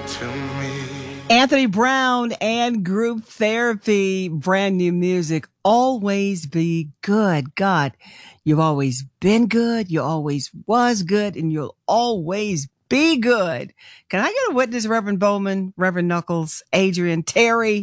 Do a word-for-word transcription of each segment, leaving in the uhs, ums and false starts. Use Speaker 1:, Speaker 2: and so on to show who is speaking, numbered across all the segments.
Speaker 1: to me.
Speaker 2: Anthony Brown and Group Therapy, brand new music. Always be good. God, you've always been good. You always was good, and you'll always be good. Can I get a witness, Reverend Bowman, Reverend Knuckles, Adrian, Terry?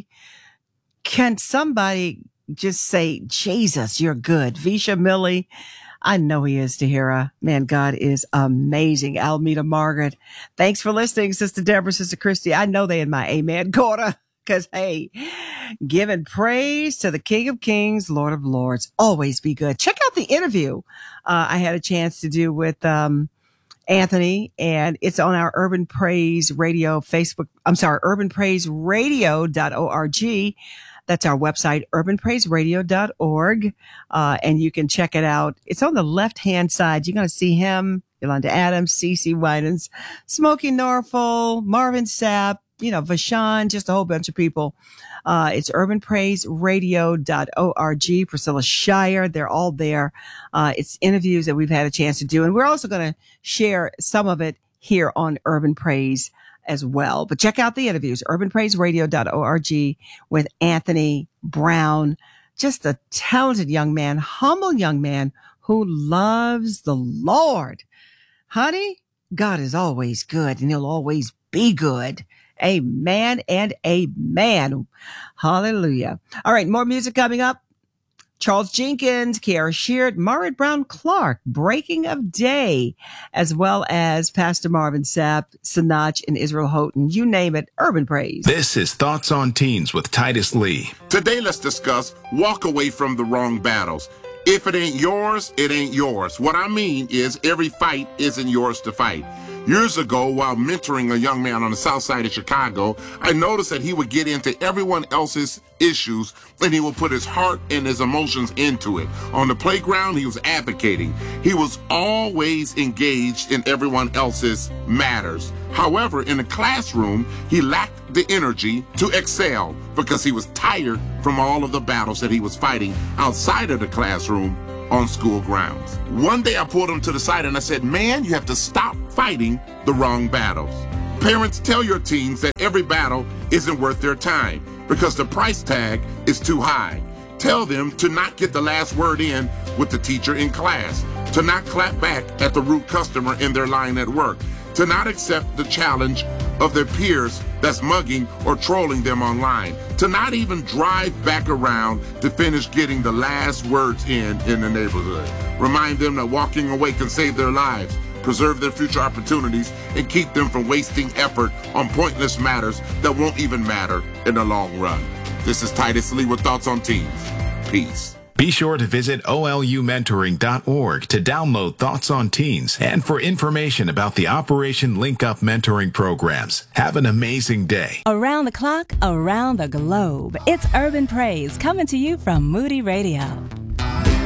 Speaker 2: Can somebody just say, Jesus, you're good? Visha, Millie, I know he is, Tahira. Man, God is amazing. Almeda, Margaret. Thanks for listening, Sister Deborah, Sister Christy. I know they in my amen quarter because, hey, giving praise to the King of Kings, Lord of Lords. Always be good. Check out the interview uh, I had a chance to do with um, Anthony, and it's on our Urban Praise Radio Facebook. I'm sorry, urban praise radio dot org. That's our website, urban praise radio dot org. Uh, and you can check it out. It's on the left-hand side. You're going to see him, Yolanda Adams, Cece Winans, Smokey Norfolk, Marvin Sapp, you know, Vashawn, just a whole bunch of people. Uh, it's urban praise radio dot org. Priscilla Shire, they're all there. Uh, it's interviews that we've had a chance to do. And we're also going to share some of it here on Urban Praise as well. But check out the interviews, urban praise radio dot org with Anthony Brown. Just a talented young man, humble young man who loves the Lord. Honey, God is always good and he'll always be good. Amen and amen. Hallelujah. All right, more music coming up. Charles Jenkins, Kiara Sheard, Marit Brown Clark, Breaking of Day, as well as Pastor Marvin Sapp, Sanach, and Israel Houghton. You name it, Urban Praise.
Speaker 3: This is Thoughts on Teens with Titus Lee.
Speaker 1: Today, let's discuss walk away from the wrong battles. If it ain't yours, it ain't yours. What I mean is every fight isn't yours to fight. Years ago, while mentoring a young man on the south side of Chicago, I noticed that he would get into everyone else's issues and he would put his heart and his emotions into it. On the playground, he was advocating. He was always engaged in everyone else's matters. However, in the classroom, he lacked the energy to excel because he was tired from all of the battles that he was fighting outside of the classroom on school grounds. One day I pulled him to the side and I said, man, you have to stop fighting the wrong battles. Parents, tell your teens that every battle isn't worth their time because the price tag is too high. Tell them to not get the last word in with the teacher in class, to not clap back at the rude customer in their line at work, to not accept the challenge of their peers that's mugging or trolling them online, to not even drive back around to finish getting the last words in in the neighborhood. Remind them that walking away can save their lives, preserve their future opportunities, and keep them from wasting effort on pointless matters that won't even matter in the long run. This is Titus Lee with Thoughts on Teens. Peace.
Speaker 3: Be sure to visit O L U mentoring dot org to download Thoughts on Teens and for information about the Operation Link Up mentoring programs. Have an amazing day.
Speaker 4: Around the clock, around the globe, it's Urban Praise coming to you from Moody Radio.